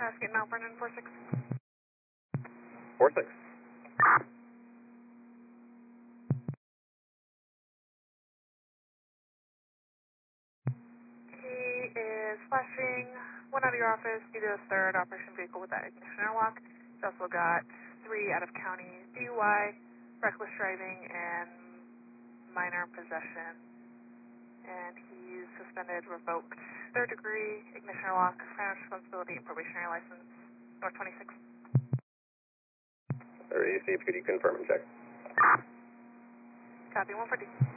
Cascade Mount Vernon 46. 46. He is flashing one out of your office due to a third operation vehicle with that ignition airlock. He's also got 3 out-of-county DUI, reckless driving, and minor possession. And he's suspended, revoked, third degree, ignition airlock, financial responsibility, and probationary license. North 26. Receive, could you confirm and check? Copy, 140.